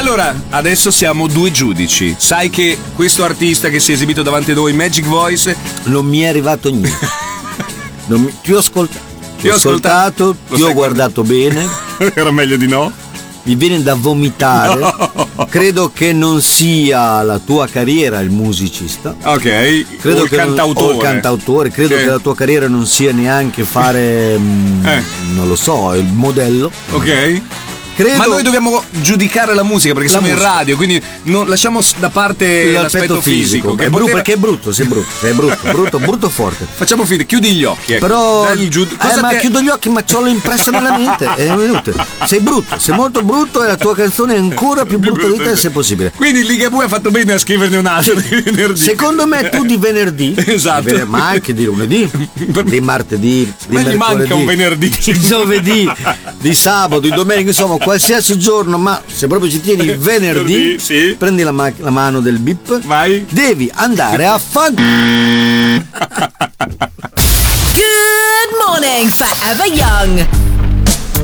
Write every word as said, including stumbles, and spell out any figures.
Allora, adesso siamo due giudici. Sai che questo artista che si è esibito davanti a noi, Magic Voice, non mi è arrivato niente. Non mi... Ti ho ascoltato. Ti ho ascoltato, ti ho guardato bene. Era meglio di no. Mi viene da vomitare. No. Credo che non sia la tua carriera il musicista. Ok. Credo o il che cantautore. Non, o il cantautore. Credo okay. che la tua carriera non sia neanche fare mh, eh. non lo so, il modello. Ok. Credo... Ma noi dobbiamo giudicare la musica perché la siamo musica. in radio, quindi non lasciamo da parte l'aspetto, l'aspetto fisico. Che è brutto, perché è brutto, sei brutto, sei brutto, brutto, brutto forte. Facciamo finta, chiudi gli occhi. Ecco. Però giud- eh, ma te... chiudo gli occhi, ma ce l'ho impressa nella mente. È venuto. Sei brutto, sei molto brutto e la tua canzone è ancora più brutta di te se possibile. Quindi Ligabue ha fatto bene a scriverne un'altra di venerdì. Secondo me tu di venerdì, esatto. Di venerdì, ma anche di lunedì, di martedì, di ma gli manca un venerdì, di giovedì, di sabato, di domenica, insomma qualsiasi giorno. Ma se proprio ci tieni il venerdì, sì. prendi la, ma- la mano del bip, vai. Devi andare a fan. Good morning, Forever Young.